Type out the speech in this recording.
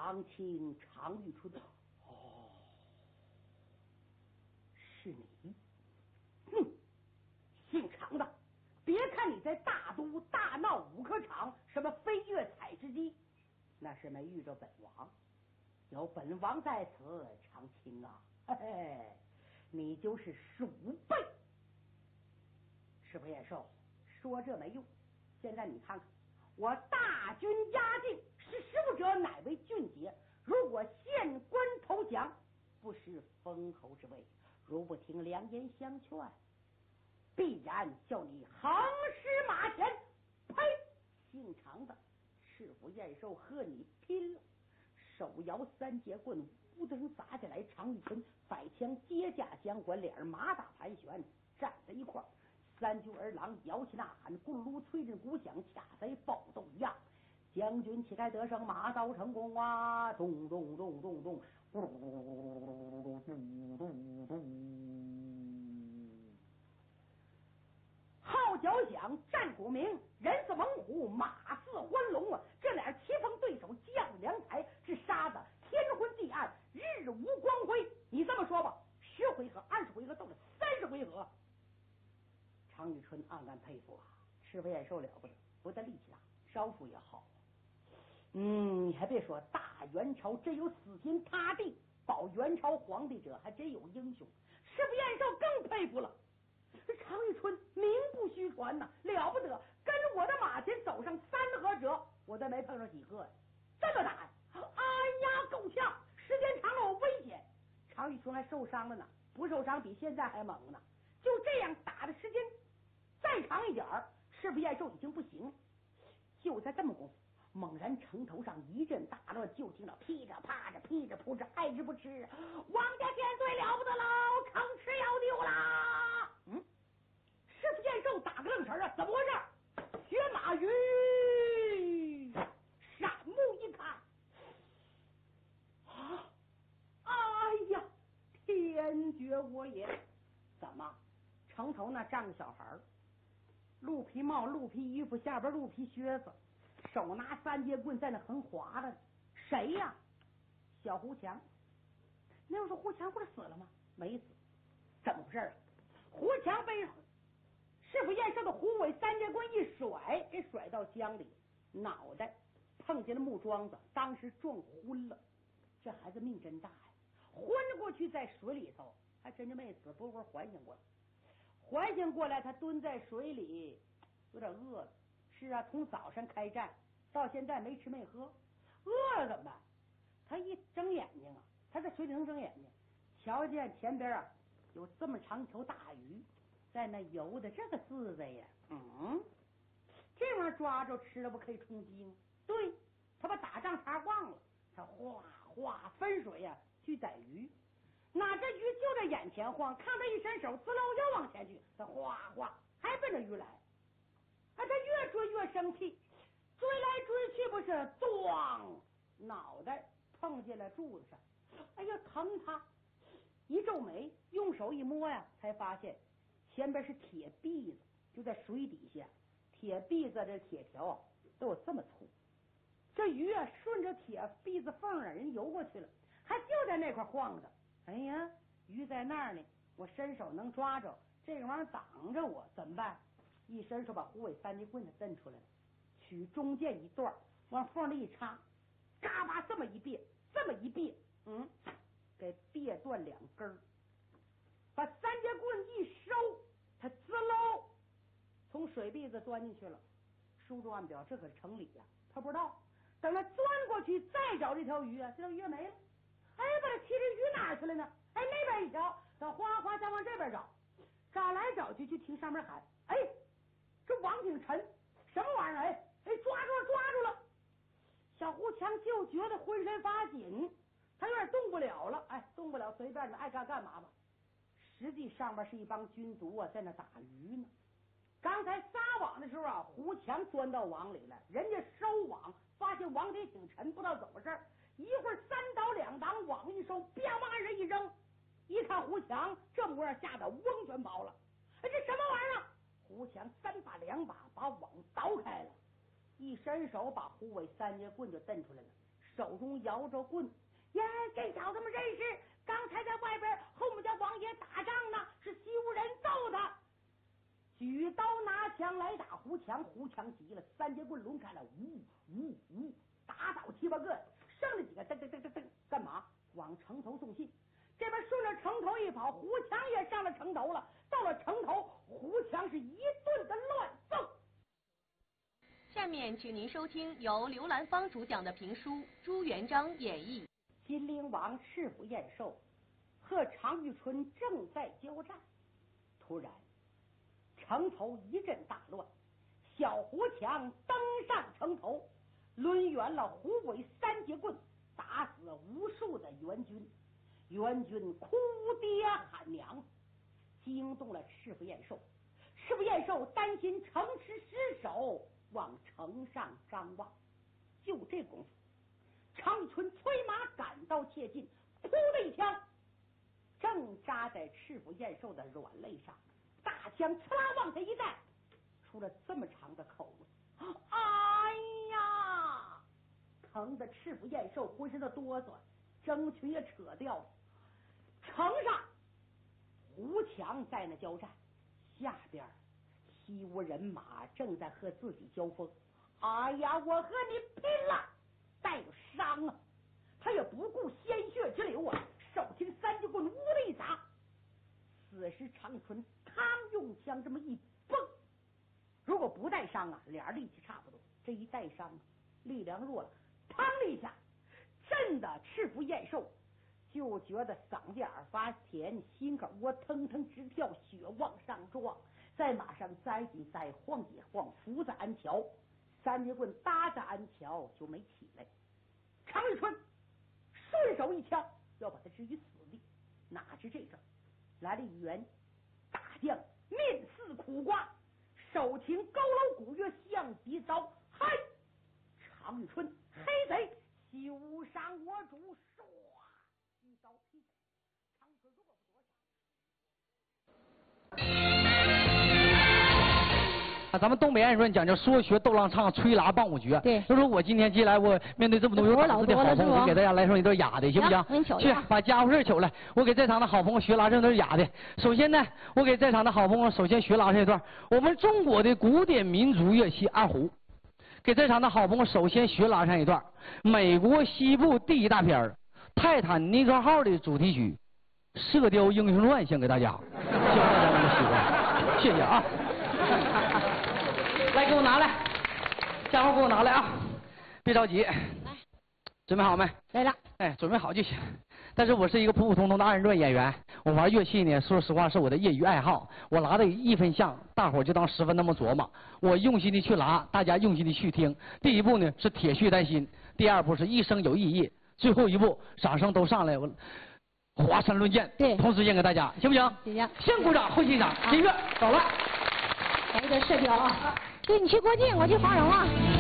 常青常玉春。哦，是你，姓常的。别看你在大都大闹五科场，什么飞跃采石矶，那是没遇着本王。有本王在此，常青啊，嘿嘿，你就是鼠辈。师傅野兽说这没用，现在你看看，我大军压境，识时务者乃为俊杰。如果县官投降，不失封侯之位；如不听良言相劝，必然叫你横尸马前。呸！姓常的，师傅燕寿和你拼了！手摇三节棍，乌灯砸下来，常玉春摆枪接架相关，俩人马打盘旋，站在一块儿。三军儿郎摇旗呐喊，咕噜噜催着鼓响，恰贼暴动一样。将军旗开得胜，马到成功啊！咚咚咚咚咚，咕噜噜咚咚咚。号角响，战鼓鸣，人似猛虎，马似欢龙啊！这俩棋逢对手，将良才，是杀的天昏地暗，日无光辉。你这么说吧，10回合、20回合，斗了30回合。常玉春暗暗佩服啊，师傅燕寿了不得，不但力气大，招数也好。你还别说，大元朝真有死心塌地保元朝皇帝者，还真有英雄。师傅燕寿更佩服了。这常玉春名不虚传呐，了不得！跟着我的马前走上3合者，我都没碰上几个呀。这么打呀！哎呀，够呛！时间长了我危险。常玉春还受伤了呢，不受伤比现在还猛呢。就这样打的时间再长一点儿，师傅燕寿已经不行。就在这么功夫，猛然城头上一阵大乱，就听到噼着啪着、噼着扑着，爱之不吃。王家千岁了不得喽，城池要丢啦！师傅燕寿打个愣神啊，怎么回事？血马鱼闪目一看，哎呀，天绝我也！怎么？城头那站个小孩，鹿皮帽、鹿皮衣服，下边鹿皮靴子，手拿3节棍在那横划着。谁呀？小胡强。那要说胡强不是死了吗？没死。怎么回事啊？胡强被师傅燕寿的虎尾3节棍一甩，给甩到江里，脑袋碰见了木桩子，当时撞昏了。这孩子命真大呀！昏过去在水里头，还真就没死，不会缓醒过来。缓醒过来，他蹲在水里，有点饿了。是啊，从早上开战到现在没吃没喝，饿了怎么办？他一睁眼睛啊，他在水里能睁眼睛，瞧见前边啊有这么长一条大鱼在那游的，这个自在呀。这玩意儿抓着吃了不可以充饥吗？对，他把打仗茬忘了，他哗哗分水呀去逮鱼。哪这鱼就在眼前晃，看他一伸手，滋溜又往前去，他哗哗还奔着鱼来。他越追越生气，追来追去不是撞，脑袋碰见了柱子上，哎呀疼他！一皱眉，用手一摸呀，才发现前边是铁篦子，就在水底下。铁篦子这铁条啊都有这么粗，这鱼啊顺着铁篦子缝啊人游过去了，还就在那块晃着。哎呀，鱼在那儿呢，我伸手能抓着，这个玩意儿挡着我怎么办？一伸手把虎尾3节棍子蹬出来了，取中间一段往缝里一插，嘎巴这么一别，这么一别，给别断2根，把3节棍一收，他滋喽从水篦子钻进去了。书中暗表这可是城里呀，他不知道。等他钻过去再找这条鱼啊，这条鱼没了。哎，把这骑着鱼哪去了呢？哎，那边一瞧，他哗哗再往这边找，找来找去，就听上面喊：“哎，这王景臣什么玩意儿？哎，抓住了，抓住了！”小胡强就觉得浑身发紧，他有点动不了了。哎，动不了，随便你爱干嘛吧。实际上面是一帮军卒啊，在那打鱼呢。刚才撒网的时候啊，胡强钻到网里了，人家收网，发现网底挺沉，不知道怎么回事。一会儿3倒2档，网一收，啪往人一扔，一看胡强这模样，吓得嗡全跑了。哎，这什么玩意儿？胡强3把2把把网倒开了，一伸手把虎尾3节棍就蹬出来了， 手中摇着棍。呀，这小子们认识，刚才在外边和我们家王爷打仗呢，是西屋人揍的。举刀拿枪来打胡强，胡强急了，三节棍抡开了，呜，打倒7、8个，剩了几个噔噔噔噔噔，干嘛？往城头送信。这边顺着城头一跑，胡强也上了城头了。到了城头，胡强是一顿的乱揍。 下面请您收听由刘兰芳主讲的评书《朱元璋演义》。 金陵王赤府燕寿和常遇春正在交战，突然城头一阵大乱，小胡强登上城头，抡圆了虎尾3节棍，打死无数的援军。援军哭爹喊娘，惊动了赤府燕寿。赤府燕寿担心城池失守，往城上张望。就这功夫，常遇春催马赶到切近，噗的一枪，正扎在赤府燕寿的软肋上。大枪呲啦往下一带，出了这么长的口子。哎呀！疼得赤府燕寿浑身的哆嗦，征裙也扯掉了。城上胡强在那交战，下边西屋人马正在和自己交锋。哎呀，我和你拼了！带有伤啊，他也不顾鲜血之流啊，手提3节棍呜的一砸。此时常遇春刚用枪这么一蹦，如果不带伤啊，俩人力气差不多。这一带伤，力量弱了，砰的一下，震得赤府燕寿就觉得嗓子眼发甜，心口窝腾腾直跳，血往上撞，在马上栽几栽，晃几晃，扶在鞍桥，3节棍搭在鞍桥就没起来。常遇春顺手一枪要把他置于死地，哪知这阵来了一员大将，面似苦瓜，手擎佝偻鼓乐，象鼻刀。嗨，常遇春，黑贼，休伤我主！唰，一刀劈下。常遇春如果不躲闪， 咱们东北二人转讲究说学逗浪唱，吹拉棒舞绝。 对， 就说我今天进来，我面对这么多有档次的好朋友，我给大家来上一段哑的，行不行？去把家伙事取来，我给在场的好朋友学拉上一段哑的。首先呢，我给在场的好朋友首先学拉上一段我们中国的古典民族乐器二胡。给在场的好朋友首先学拉上一段美国西部第一大片《泰坦尼克号》的主题曲《射雕英雄传》，献给大家，希望大家能够喜欢，谢谢啊。来，给我拿来，家伙给我拿来啊！别着急，来，准备好没？ 来了。 哎，准备好就行。但是我是一个普普通通的二人转演员，我玩乐器呢，说实话是我的业余爱好。我拉的1分像，大伙就当10分那么琢磨。我用心的去拉，大家用心的去听。第一步呢是铁血丹心，第2步是一生有意义，最后一步掌声都上来，我华山论剑， 对， 同时献给大家，行不行？ 行。 先鼓掌后欣赏，音乐走了。 来一个射雕啊！对，你去郭靖，我去黄蓉啊。